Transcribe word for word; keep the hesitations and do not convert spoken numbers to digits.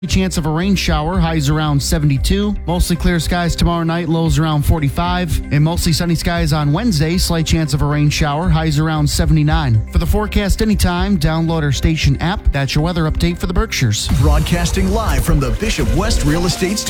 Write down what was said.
Chance of a rain shower, highs around seventy-two. Mostly clear skies tomorrow night, lows around forty-five. And mostly sunny skies on Wednesday, slight chance of a rain shower, highs around seventy-nine. For the forecast anytime, download our station app. That's your weather update for the Berkshires. Broadcasting live from the Bishop West Real Estate Studio.